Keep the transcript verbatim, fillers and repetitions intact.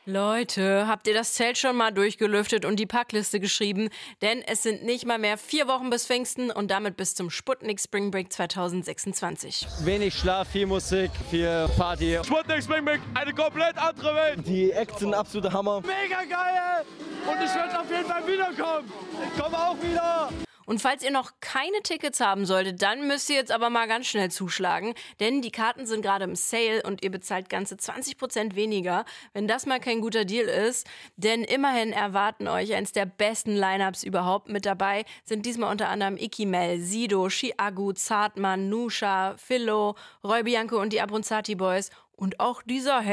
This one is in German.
Leute, habt ihr das Zelt schon mal durchgelüftet und die Packliste geschrieben? Denn es sind nicht mal mehr vier Wochen bis Pfingsten und damit bis zum Sputnik Spring Break zwanzig sechsundzwanzig. Wenig Schlaf, viel Musik, viel Party. Sputnik Spring Break, eine komplett andere Welt. Die Acts sind absoluter Hammer. Mega geil! Und ich werde auf jeden Fall wiederkommen. Ich komme auch wieder. Und falls ihr noch keine Tickets haben solltet, dann müsst ihr jetzt aber mal ganz schnell zuschlagen, denn die Karten sind gerade im Sale und ihr bezahlt ganze zwanzig Prozent weniger, wenn das mal kein guter Deal ist. Denn immerhin erwarten euch eins der besten Lineups überhaupt. Mit dabei sind diesmal unter anderem Ikimel, Sido, Chiagu, Zartmann, Nusha, Philo, Roy Bianco und die Abronzati Boys und auch dieser